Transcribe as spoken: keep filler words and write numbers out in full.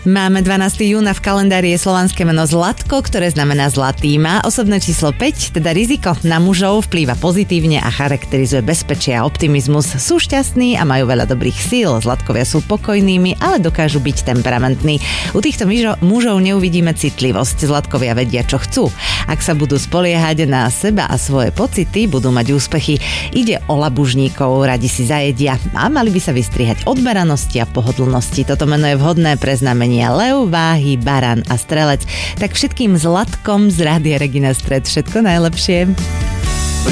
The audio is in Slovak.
Máme dvanásteho júna, v kalendári je slovanské meno Zlatko, ktoré znamená zlatý. Má osobné číslo päť, teda riziko na mužov vplýva pozitívne a charakterizuje bezpečie a optimizmus. Sú šťastní a majú veľa dobrých síl. Zlatkovia sú pokojnými, ale dokážu byť temperamentní. U týchto mužov neuvidíme citlivosť. Zlatkovia vedia, čo chcú. Ak sa budú spoliehať na seba a svoje pocity, budú mať úspechy. Ide o labužníkov, radi si zajedia a mali by sa vystrihať od baranosti a pohodlnosti. Toto meno je vhodné pre znamenia Lev, Váhy, Baran a Strelec. Tak všetkým Zlatkom z Rádia Regina Stred všetko najlepšie.